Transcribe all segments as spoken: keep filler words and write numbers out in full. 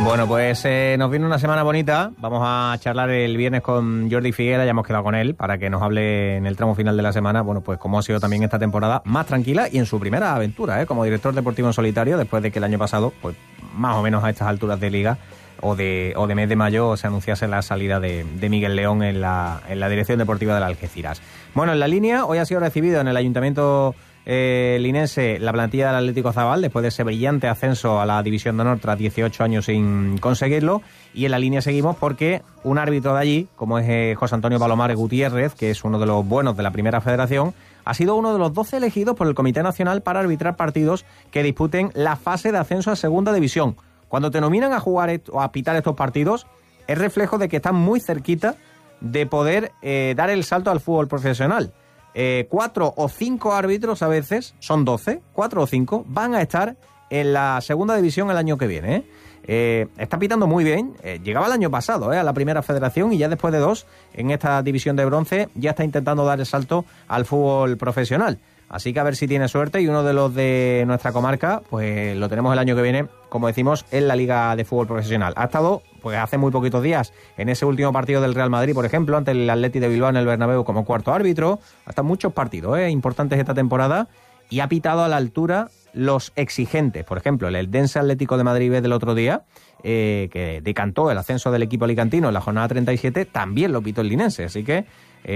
Bueno, pues eh, nos viene una semana bonita. Vamos a charlar el viernes con Jordi Figuera, ya hemos quedado con él para que nos hable en el tramo final de la semana, bueno, pues cómo ha sido también esta temporada más tranquila y en su primera aventura, ¿eh? Como director deportivo en solitario, después de que el año pasado, pues más o menos a estas alturas de liga o de, o de mes de mayo se anunciase la salida de, de Miguel León en la, en la dirección deportiva del Algeciras. Bueno, en la línea, hoy ha sido recibido en el Ayuntamiento Eh, linense la plantilla del Atlético Zabal después de ese brillante ascenso a la División de Honor tras dieciocho años sin conseguirlo, y en la línea seguimos porque un árbitro de allí, como es eh, José Antonio Palomares Gutiérrez, que es uno de los buenos de la Primera Federación, ha sido uno de los doce elegidos por el Comité Nacional para arbitrar partidos que disputen la fase de ascenso a Segunda División. Cuando te nominan a jugar o a pitar estos partidos, es reflejo de que están muy cerquita de poder eh, dar el salto al fútbol profesional. Eh, cuatro o cinco árbitros a veces, son doce, cuatro o cinco, van a estar en la segunda división el año que viene. ¿eh? Eh, está pitando muy bien, eh, llegaba el año pasado ¿eh? a la Primera Federación y ya después de dos en esta división de bronce ya está intentando dar el salto al fútbol profesional. Así que a ver si tiene suerte, y uno de los de nuestra comarca, pues lo tenemos el año que viene, como decimos, en la Liga de Fútbol Profesional. Ha estado, pues hace muy poquitos días, en ese último partido del Real Madrid, por ejemplo, ante el Athletic de Bilbao en el Bernabéu como cuarto árbitro. Ha estado muchos partidos ¿eh? importantes esta temporada y ha pitado a la altura los exigentes. Por ejemplo, el Eldense Atlético de Madrid B del otro día, eh, que decantó el ascenso del equipo alicantino en la jornada treinta y siete, también lo pitó el linense, así que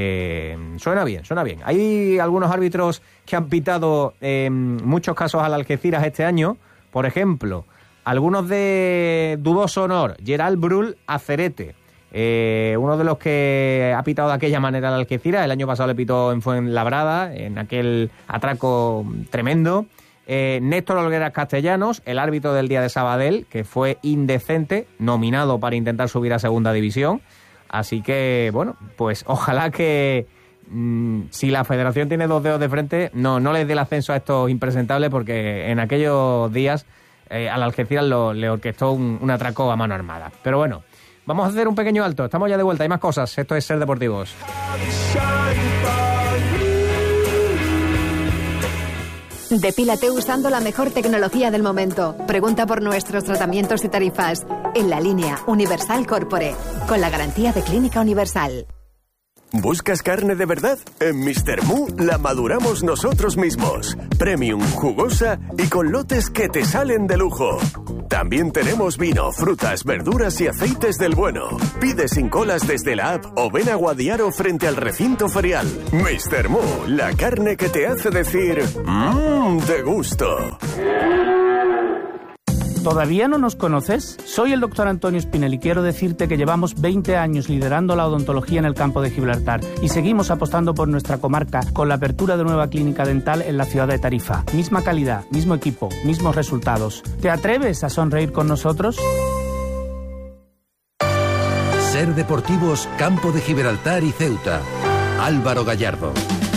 Eh, suena bien, suena bien. Hay algunos árbitros que han pitado eh, muchos casos al Algeciras este año. Por ejemplo, algunos de dudoso honor, Gerald Brull Acerete, eh, uno de los que ha pitado de aquella manera al Algeciras. El año pasado le pitó en Fuenlabrada, en aquel atraco tremendo. eh, Néstor Olgueras Castellanos, el árbitro del día de Sabadell, que fue indecente, nominado para intentar subir a Segunda División. Así que, bueno, pues ojalá que mmm, si la federación tiene dos dedos de frente, no, no les dé el ascenso a estos impresentables, porque en aquellos días eh, al Algeciras lo, le orquestó un, un atraco a mano armada. Pero bueno, vamos a hacer un pequeño alto, estamos ya de vuelta, hay más cosas, esto es Ser Deportivos. Depílate usando la mejor tecnología del momento. Pregunta por nuestros tratamientos y tarifas en la línea Universal Corpore, con la garantía de Clínica Universal. ¿Buscas carne de verdad? En mister Mu la maduramos nosotros mismos. Premium, jugosa y con lotes que te salen de lujo. También tenemos vino, frutas, verduras y aceites del bueno. Pide sin colas desde la app o ven a Guadiaro frente al recinto ferial. mister Mu, la carne que te hace decir mmm, de gusto. ¿Todavía no nos conoces? Soy el doctor Antonio Espinel y quiero decirte que llevamos veinte años liderando la odontología en el campo de Gibraltar y seguimos apostando por nuestra comarca con la apertura de nueva clínica dental en la ciudad de Tarifa. Misma calidad, mismo equipo, mismos resultados. ¿Te atreves a sonreír con nosotros? Ser Deportivos, Campo de Gibraltar y Ceuta. Álvaro Gallardo.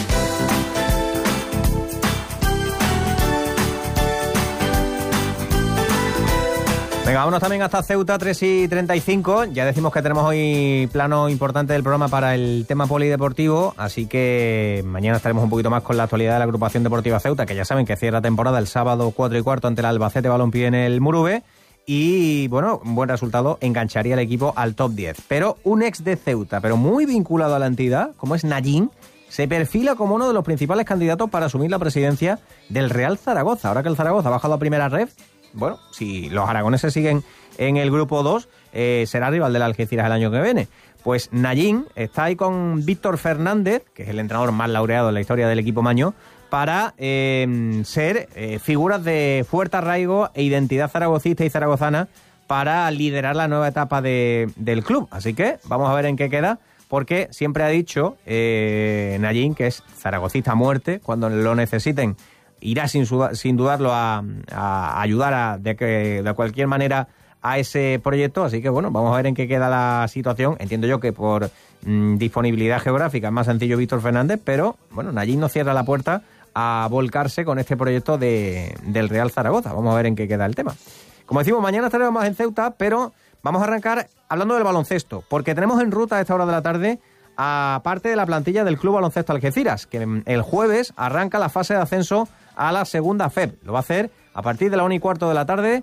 Venga, vámonos también hasta Ceuta, tres y treinta y cinco. Ya decimos que tenemos hoy plano importante del programa para el tema polideportivo, así que mañana estaremos un poquito más con la actualidad de la agrupación deportiva Ceuta, que ya saben que cierra temporada el sábado cuatro y cuarto ante el Albacete Balompié en el Murube. Y, bueno, un buen resultado engancharía al equipo al top diez. Pero un ex de Ceuta, pero muy vinculado a la entidad, como es Nayín, se perfila como uno de los principales candidatos para asumir la presidencia del Real Zaragoza. Ahora que el Zaragoza ha bajado a primera red, bueno, si los aragoneses siguen en el grupo dos, eh, será rival del Algeciras el año que viene. Pues Nayín está ahí con Víctor Fernández, que es el entrenador más laureado en la historia del equipo maño, para eh, ser eh, figuras de fuerte arraigo e identidad zaragocista y zaragozana para liderar la nueva etapa de, del club. Así que vamos a ver en qué queda, porque siempre ha dicho eh, Nayín que es zaragocista a muerte. Cuando lo necesiten irá sin, sin dudarlo a, a ayudar a, de, que, de cualquier manera a ese proyecto. Así que bueno, vamos a ver en qué queda la situación. Entiendo yo que por mmm, disponibilidad geográfica es más sencillo Víctor Fernández, pero bueno, Nayín no cierra la puerta a volcarse con este proyecto de, del Real Zaragoza. Vamos a ver en qué queda el tema. Como decimos, mañana estaremos más en Ceuta, pero vamos a arrancar hablando del baloncesto, porque tenemos en ruta a esta hora de la tarde a parte de la plantilla del Club Baloncesto Algeciras, que el jueves arranca la fase de ascenso a la segunda F E B. Lo va a hacer a partir de la una y cuarto de la tarde,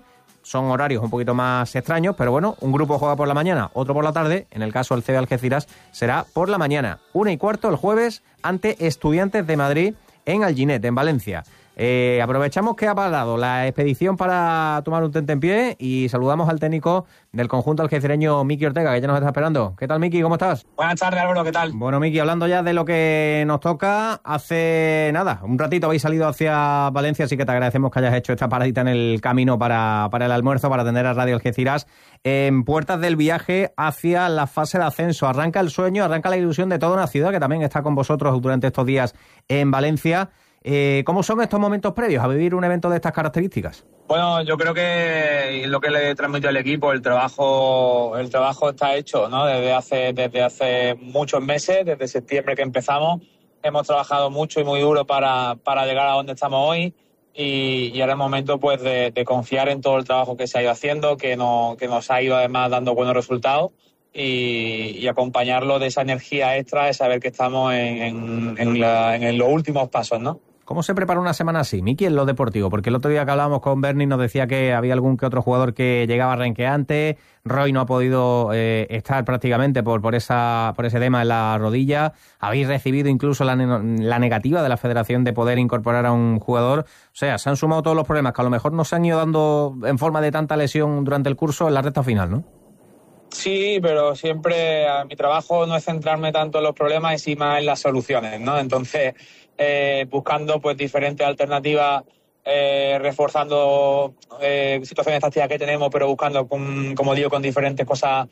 son horarios un poquito más extraños, pero bueno, un grupo juega por la mañana, otro por la tarde. En el caso del C B Algeciras será por la mañana. Una y cuarto el jueves ante Estudiantes de Madrid en Alginet, en Valencia. Eh, aprovechamos que ha parado la expedición para tomar un tentempié y saludamos al técnico del conjunto algecireño, Miki Ortega, que ya nos está esperando. ¿Qué tal, Miki? ¿Cómo estás? Buenas tardes, Álvaro, ¿qué tal? Bueno, Miki, hablando ya de lo que nos toca, hace nada, un ratito habéis salido hacia Valencia, así que te agradecemos que hayas hecho esta paradita en el camino para, para el almuerzo, para atender a Radio Algeciras. En puertas del viaje hacia la fase de ascenso. Arranca el sueño, arranca la ilusión de toda una ciudad que también está con vosotros durante estos días en Valencia. Eh, ¿Cómo son estos momentos previos a vivir un evento de estas características? Bueno, yo creo que lo que le transmitió al equipo, el trabajo el trabajo está hecho, ¿no? Desde hace desde hace muchos meses, desde septiembre que empezamos, hemos trabajado mucho y muy duro para, para llegar a donde estamos hoy y, y ahora es el momento pues de, de confiar en todo el trabajo que se ha ido haciendo, que, no, que nos ha ido además dando buenos resultados y, y acompañarlo de esa energía extra de saber que estamos en, en, en, la, en los últimos pasos, ¿no? ¿Cómo se prepara una semana así, Miki, en lo deportivo? Porque el otro día que hablábamos con Bernie nos decía que había algún que otro jugador que llegaba renqueante, Roy no ha podido eh, estar prácticamente por, por, esa, por ese tema en la rodilla, habéis recibido incluso la, la negativa de la federación de poder incorporar a un jugador, o sea, se han sumado todos los problemas que a lo mejor no se han ido dando en forma de tanta lesión durante el curso en la recta final, ¿no? Sí, pero siempre mi trabajo no es centrarme tanto en los problemas y sí más en las soluciones, ¿no? Entonces, eh, buscando pues diferentes alternativas, eh, reforzando eh, situaciones tácticas que tenemos, pero buscando, con, como digo, con diferentes cosas,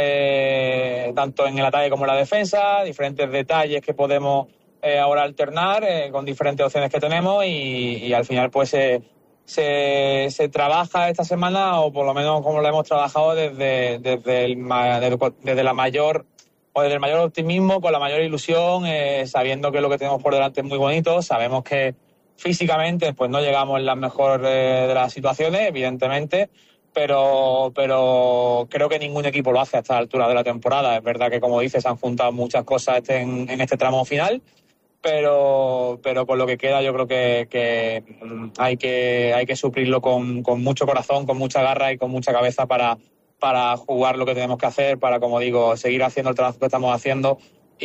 eh, tanto en el ataque como en la defensa, diferentes detalles que podemos eh, ahora alternar eh, con diferentes opciones que tenemos y, y al final pues eh, Se, se trabaja esta semana, o por lo menos como lo hemos trabajado desde, desde, el, desde la mayor o desde el mayor optimismo, con la mayor ilusión, eh, sabiendo que lo que tenemos por delante es muy bonito. Sabemos que físicamente pues no llegamos en la mejor eh, de las situaciones, evidentemente, pero, pero creo que ningún equipo lo hace a esta altura de la temporada. Es verdad que, como dices, se han juntado muchas cosas este, en, en este tramo final. Pero, pero con lo que queda yo creo que, que hay que hay que suplirlo con, con mucho corazón, con mucha garra y con mucha cabeza para, para jugar lo que tenemos que hacer, para, como digo, seguir haciendo el trabajo que estamos haciendo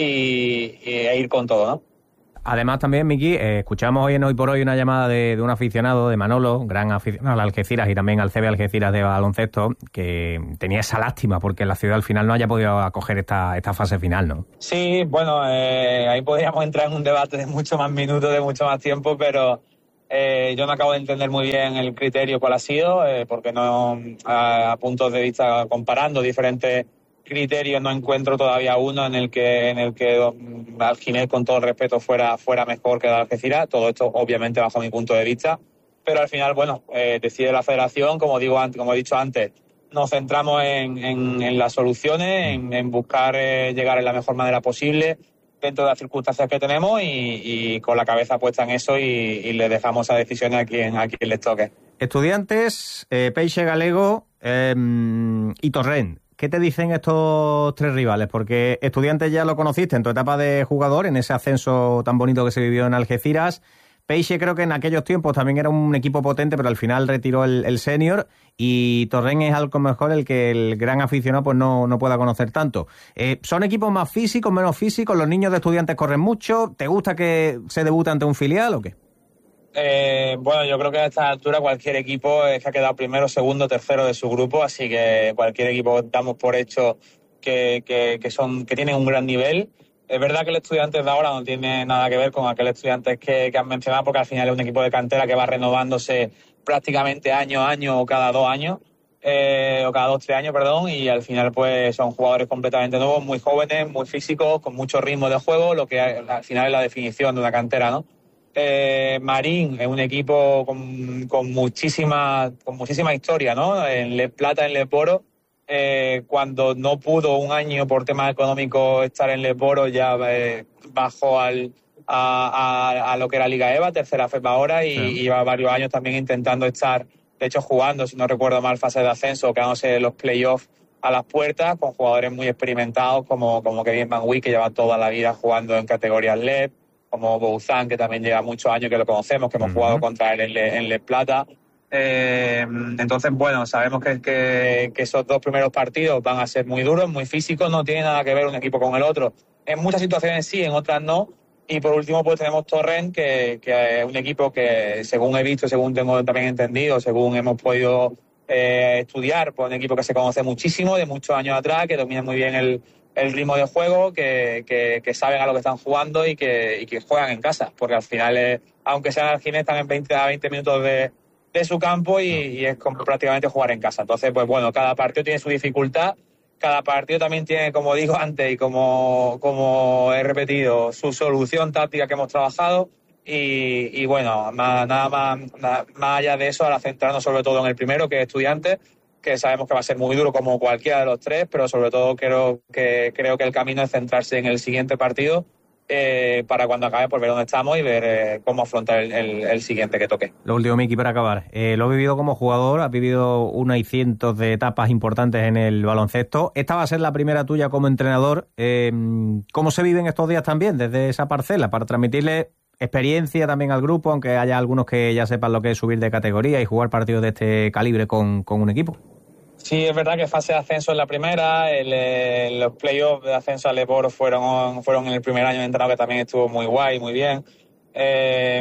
y, y e ir con todo, ¿no? Además también, Miki, eh, escuchamos hoy en Hoy por Hoy una llamada de, de un aficionado, de Manolo, gran aficionado al Algeciras y también al C B Algeciras de baloncesto, que tenía esa lástima porque la ciudad al final no haya podido acoger esta, esta fase final, ¿no? Sí, bueno, eh, ahí podríamos entrar en un debate de mucho más minutos, de mucho más tiempo, pero eh, yo no acabo de entender muy bien el criterio cuál ha sido, eh, porque no, a, a puntos de vista, comparando diferentes criterios, no encuentro todavía uno en el que en el que Alginet, con todo el respeto, fuera fuera mejor que el Algeciras. Todo esto obviamente bajo mi punto de vista, pero al final, bueno, eh, decide la federación. Como digo antes, como he dicho antes, nos centramos en, en, en las soluciones, en, en buscar eh, llegar en la mejor manera posible dentro de las circunstancias que tenemos y, y con la cabeza puesta en eso y, y le dejamos esas decisiones a quien a quien les toque. Estudiantes, eh, Peixe Galego eh, y Torrent. ¿Qué te dicen estos tres rivales? Porque Estudiantes ya lo conociste en tu etapa de jugador, en ese ascenso tan bonito que se vivió en Algeciras. Peixe creo que en aquellos tiempos también era un equipo potente, pero al final retiró el, el senior. Y Torrent es algo mejor el que el gran aficionado pues no, no pueda conocer tanto. Eh, ¿Son equipos más físicos, menos físicos? ¿Los niños de Estudiantes corren mucho? ¿Te gusta que se debute ante un filial o qué? Eh, bueno, yo creo que a esta altura cualquier equipo es que ha quedado primero, segundo, tercero de su grupo, así que cualquier equipo damos por hecho que, que, que son que tienen un gran nivel. Es verdad que el Estudiantes de ahora no tiene nada que ver con aquel Estudiantes que, que han mencionado, porque al final es un equipo de cantera que va renovándose prácticamente año a año o cada dos años, eh, o cada dos, tres años, perdón, y al final pues son jugadores completamente nuevos, muy jóvenes, muy físicos, con mucho ritmo de juego, lo que al final es la definición de una cantera, ¿no? Eh, Marín es un equipo con, con muchísima con muchísima historia, ¿no? En Les Plata, en Les Boros, eh, cuando no pudo un año por temas económicos estar en Les Boros, ya eh, bajó al, a, a, a lo que era Liga EVA, tercera FEP ahora, y, sí. y lleva varios años también intentando estar, de hecho jugando, si no recuerdo mal, fase de ascenso, quedándose los playoffs a las puertas, con jugadores muy experimentados como, como Kevin Van Wyk, que lleva toda la vida jugando en categorías L E P, como Bouzan, que también lleva muchos años que lo conocemos, que hemos uh-huh. jugado contra él en, Le, en Les Plata. Eh, entonces, bueno, sabemos que, que, que esos dos primeros partidos van a ser muy duros, muy físicos, no tiene nada que ver un equipo con el otro. En muchas situaciones sí, en otras no. Y por último, pues tenemos Torrent, que, que es un equipo que, según he visto, según tengo también entendido, según hemos podido eh, estudiar, pues un equipo que se conoce muchísimo, de muchos años atrás, que domina muy bien el, el ritmo de juego, que, que, que saben a lo que están jugando y que, y que juegan en casa. Porque al final, eh, aunque sean Algines, están en veinte a veinte minutos de, de su campo y, y es como prácticamente jugar en casa. Entonces, pues bueno, cada partido tiene su dificultad. Cada partido también tiene, como digo antes y como, como he repetido, su solución táctica que hemos trabajado y, y bueno, más, nada más, nada, más allá de eso, ahora centrarnos sobre todo en el primero, que es Estudiantes, que sabemos que va a ser muy duro como cualquiera de los tres, pero sobre todo creo que, creo que el camino es centrarse en el siguiente partido eh, para cuando acabe por ver dónde estamos y ver eh, cómo afrontar el, el, el siguiente que toque. Lo último, Miki, para acabar. Eh, lo he vivido como jugador, has vivido una y cientos de etapas importantes en el baloncesto. Esta va a ser la primera tuya como entrenador. Eh, ¿Cómo se viven estos días también desde esa parcela? Para transmitirle experiencia también al grupo, aunque haya algunos que ya sepan lo que es subir de categoría y jugar partidos de este calibre con, con un equipo. Sí, es verdad que fase de ascenso en la primera, el, el, los playoffs de ascenso al Eboro fueron, fueron en el primer año de entrenado, que también estuvo muy guay, muy bien. Eh,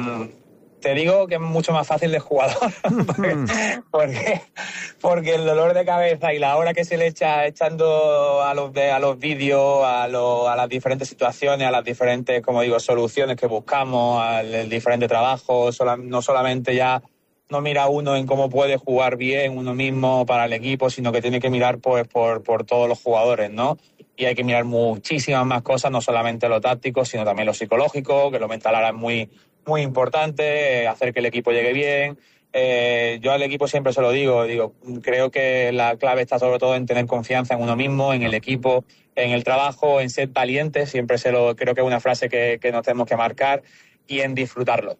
te digo que es mucho más fácil de jugador, porque, porque, porque el dolor de cabeza y la hora que se le echa echando a los, de, a los vídeos, a, lo, a las diferentes situaciones, a las diferentes, como digo, soluciones que buscamos, al, al diferente trabajo, sola, no solamente ya no mira uno en cómo puede jugar bien uno mismo para el equipo, sino que tiene que mirar pues por, por todos los jugadores, ¿no? Y hay que mirar muchísimas más cosas, no solamente lo táctico, sino también lo psicológico, que lo mental ahora es muy, muy importante, eh, hacer que el equipo llegue bien. Eh, yo al equipo siempre se lo digo, digo, creo que la clave está sobre todo en tener confianza en uno mismo, en el equipo, en el trabajo, en ser valiente, siempre se lo, creo que es una frase que, que nos tenemos que marcar, y en disfrutarlo,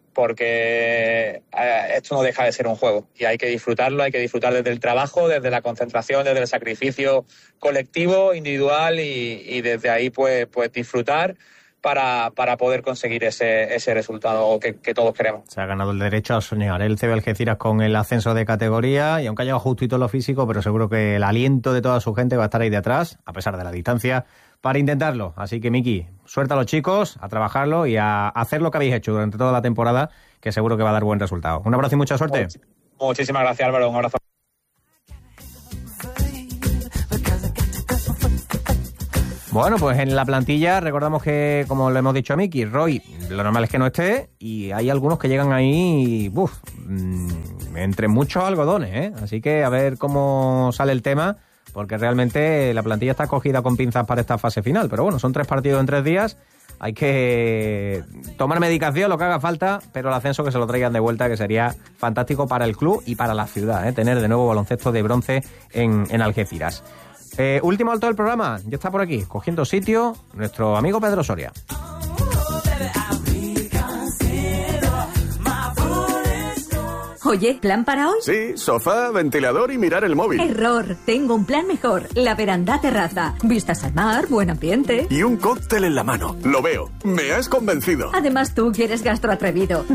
porque eh, esto no deja de ser un juego y hay que disfrutarlo, hay que disfrutar desde el trabajo, desde la concentración, desde el sacrificio colectivo, individual y, y desde ahí pues, pues disfrutar para, para poder conseguir ese, ese resultado que, que todos queremos. Se ha ganado el derecho a soñar el C B Algeciras con el ascenso de categoría y aunque ha llegado justito en lo físico, pero seguro que el aliento de toda su gente va a estar ahí de atrás, a pesar de la distancia, para intentarlo. Así que, Miki, suerte a los chicos, a trabajarlo y a hacer lo que habéis hecho durante toda la temporada, que seguro que va a dar buen resultado. Un abrazo y mucha suerte. Muchísimas gracias, Álvaro. Un abrazo. Bueno, pues en la plantilla recordamos que, como le hemos dicho a Miki, Roy, lo normal es que no esté y hay algunos que llegan ahí, uf, entre muchos algodones, ¿eh? Así que a ver cómo sale el tema, porque realmente la plantilla está cogida con pinzas para esta fase final. Pero bueno, son tres partidos en tres días, hay que tomar medicación, lo que haga falta, pero el ascenso que se lo traigan de vuelta, que sería fantástico para el club y para la ciudad, ¿eh? Tener de nuevo baloncesto de bronce en, en Algeciras. Eh, último alto del programa, ya está por aquí, cogiendo sitio, nuestro amigo Pedro Soria. Oye, ¿plan para hoy? Sí, sofá, ventilador y mirar el móvil. Error, tengo un plan mejor. La veranda terraza. Vistas al mar, buen ambiente. Y un cóctel en la mano. Lo veo. Me has convencido. Además, tú quieres gastroatrevido.